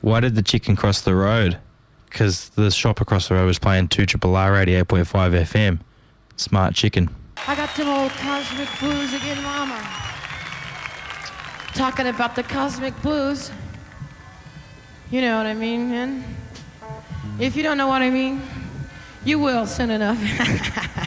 Why did the chicken cross the road? Because the shop across the road was playing 2RRR 88.5 FM. Smart chicken. I got them old cosmic blues again, mama. Talking about the cosmic blues. You know what I mean, man? If you don't know what I mean, you will soon enough.